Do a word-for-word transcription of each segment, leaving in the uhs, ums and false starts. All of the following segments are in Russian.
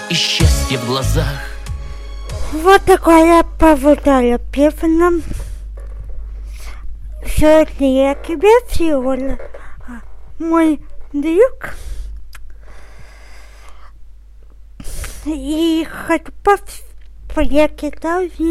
и счастье в глазах. Вот такая погода певна. Сегодня я тебе сегодня, мой друг, и хочу прочитать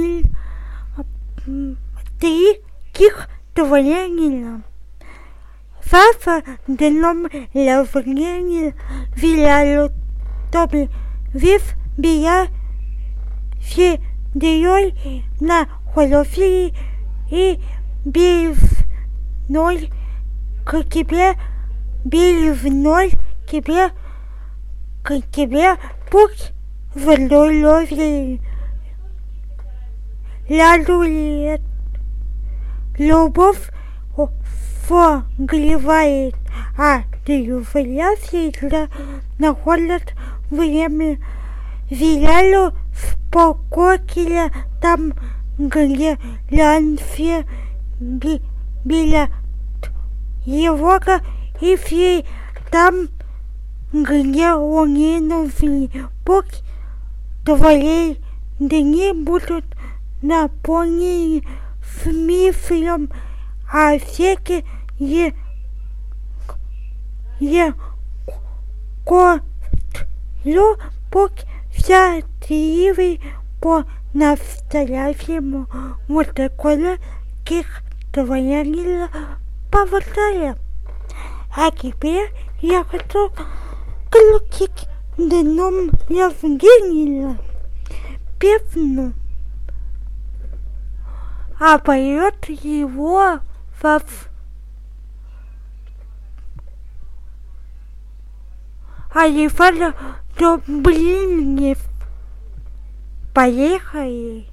три стихотворения. Фафа дном лаврения виляю тобі вів бія всі дієй на голові і бій в ноль к тебе, бій в ноль тебе, к тебе путь в лолове. Ляду лет любовь согревает, а друзья всегда находят время. Виляю в пококе там, где ланфе біля его и все там, где огненный бог твоей дни будут наполнены смыслом, а всякие е, е, котлю бог вся тривый по настоящему. Вот такое стихотворение повторяю. А теперь я хочу включить дном Евгения певну, а поет его Фаф. А Ефана Добринев. Поехали.